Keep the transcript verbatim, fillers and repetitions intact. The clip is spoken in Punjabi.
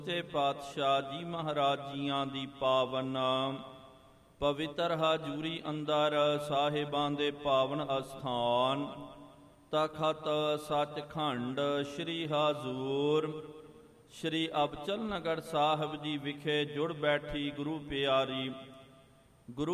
ਸੱਚੇ ਪਾਤਸ਼ਾਹ ਜੀ ਮਹਾਰਾਜ ਜੀਆਂ ਦੀ ਪਾਵਨ ਪਵਿੱਤਰ ਹਾਜ਼ੂਰੀ ਅੰਦਰ ਸਾਹਿਬਾਂ ਦੇ ਪਾਵਨ ਅਸਥਾਨ ਤਖਤ ਸੱਚਖੰਡ ਸ੍ਰੀ ਹਜ਼ੂਰ ਸ੍ਰੀ ਅਬਚਲ ਨਗਰ ਸਾਹਿਬ ਜੀ ਵਿਖੇ ਜੁੜ ਬੈਠੀ ਗੁਰੂ ਪਿਆਰੀ ਗੁਰੂ